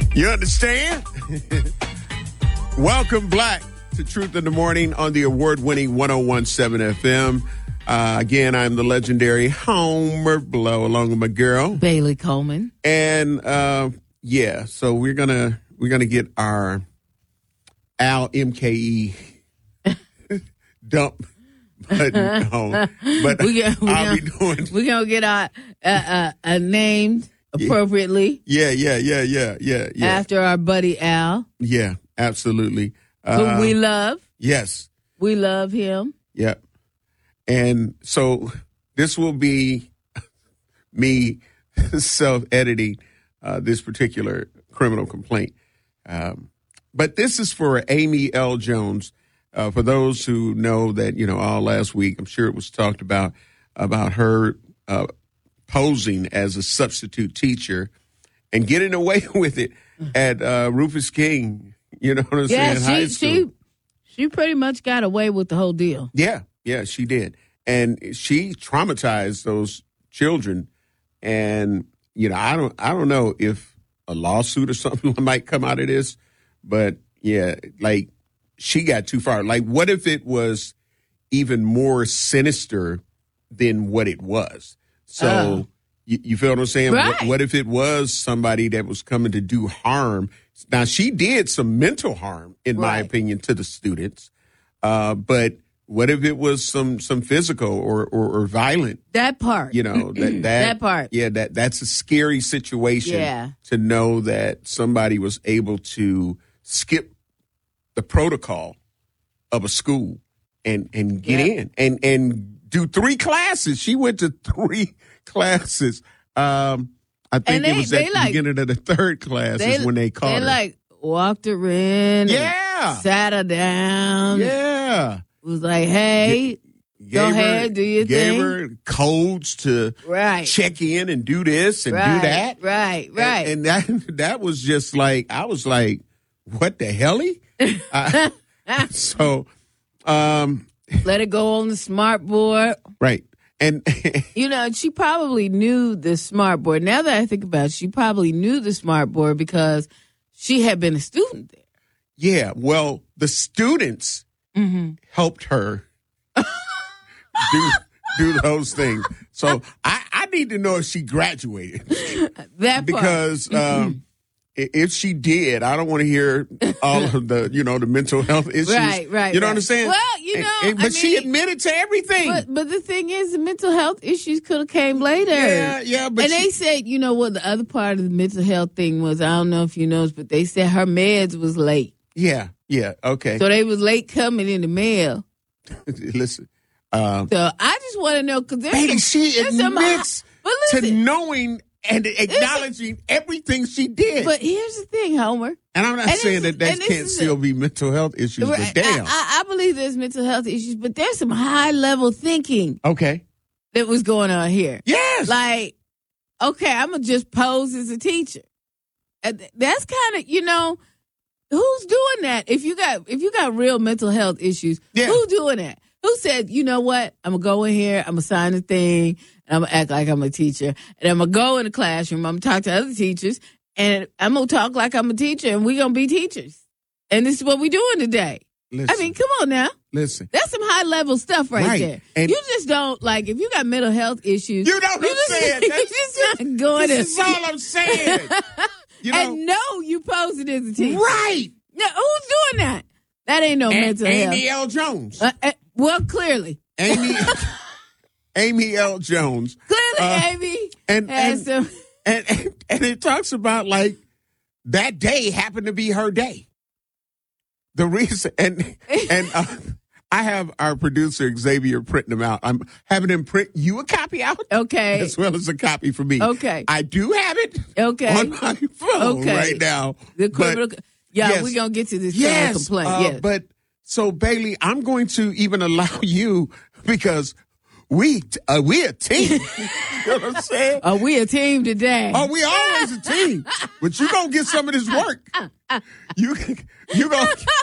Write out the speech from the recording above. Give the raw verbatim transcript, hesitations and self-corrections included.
You understand? Welcome, Black, to Truth in the Morning on the award-winning one oh one point seven F M. Uh, again, I'm the legendary Homer Blow, along with my girl Bailey Coleman. And uh, yeah, so we're gonna we're gonna get our Al M K E dump button on, but we gonna, we I'll gonna, be doing. We're gonna get our uh, uh, uh, named appropriately. Yeah, yeah, yeah, yeah, yeah, yeah. After our buddy Al. Yeah, absolutely. Who uh, we love. Yes, we love him. Yep. And so this will be me self-editing uh, this particular criminal complaint. Um, but this is for Amy L. Jones. Uh, for those who know that, you know, all last week, I'm sure it was talked about, about her uh, posing as a substitute teacher and getting away with it at uh, Rufus King, you know what I'm yeah, saying, she, high school. she, she pretty much got away with the whole deal. Yeah. Yeah, she did. And she traumatized those children. And, you know, I don't I don't know if a lawsuit or something might come out of this. But, yeah, like, she got too far. Like, what if it was even more sinister than what it was? So, oh. you, you feel what I'm saying? Right. What, what if it was somebody that was coming to do harm? Now, she did some mental harm, in right. my opinion, to the students. Uh, but... What if it was some some physical or, or, or violent? That part. You know, that, that, that part. Yeah, that that's a scary situation yeah. to know that somebody was able to skip the protocol of a school and, and get yep. in and, and do three classes. She went to three classes. Um, I think they, it was at the like, beginning of the third class they, is when they caught they her. They like walked her in. Yeah. Sat her down. Yeah. Was like, hey, G- go ahead, her, do your gave thing. Gave her codes to right. check in and do this and right, do that. Right, right. And, and that that was just like, I was like, what the helly? uh, so, um. Let it go on the smart board. Right. And, you know, she probably knew the smart board. Now that I think about it, she probably knew the smart board because she had been a student there. Yeah, well, the students mm-hmm. helped her do do those things. So I, I need to know if she graduated. That because mm-hmm. um, if she did, I don't want to hear all of the you know the mental health issues. Right, right. You know right. what I'm saying? Well, you know, and, and, but I mean, she admitted to everything. But, but the thing is, the mental health issues could have came later. Yeah, yeah. But and she, they said, you know what? The other part of the mental health thing was, I don't know if you know, but they said her meds was late. Yeah, yeah, okay. So they was late coming in the mail. Listen. Um, so I just want to know, because Bailey, she admits but listen, to knowing and acknowledging listen, everything she did. But here's the thing, Homer. And I'm not and saying that that can't still be mental health issues, but damn. I, I believe there's mental health issues, but there's some high-level thinking. Okay. That was going on here. Yes. Like, okay, I'm going to just pose as a teacher. That's kind of, you know... Who's doing that? If you got if you got real mental health issues, yeah. who's doing that? Who said, you know what? I'm gonna go in here, I'm gonna sign a thing, and I'm gonna act like I'm a teacher, and I'm gonna go in the classroom, I'm gonna talk to other teachers, and I'm gonna talk like I'm a teacher, and we're gonna be teachers. And this is what we're doing today. Listen, I mean, come on now. Listen. That's some high level stuff right, right. there. And you just don't like if you got mental health issues. You know what I'm saying? You're just not going This to, is all I'm saying. You know? And no, you posing as a teacher. Right. Now, who's doing that? That ain't no A- mental health. Amy L. Jones. Uh, uh, well, clearly. Amy Amy L. Jones. Clearly, uh, Amy. And and, some... and and and it talks about like that day happened to be her day. The reason and and uh, I have our producer Xavier printing them out. I'm having him print you a copy out, okay, as well as a copy for me. Okay, I do have it. Okay, on my phone okay. right now. The criminal. But, yeah, yes, we're gonna get to this yes, complaint. Uh, yes, but so Bailey, I'm going to even allow you because we uh, we a team. You know what I'm saying? Are we a team today? Oh, we always a team. But you gonna get some of this work. You you gonna